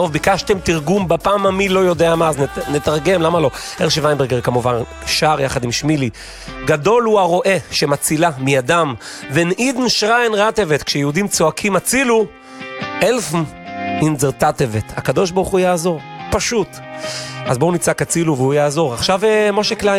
טוב, ביקשתם תרגום בפעם המי לא יודע מה, אז נתרגם, למה לא? הרשי ויינברגר כמובן שר יחד עם שמילי. גדול הוא הרואה שמצילה מידם, ונעידן שריין רטבת, כשיהודים צועקים הצילו, אלפן אינזר תטבת. הקדוש ברוך הוא יעזור, פשוט. אז בואו נצעק הצילו והוא יעזור. עכשיו משה קליין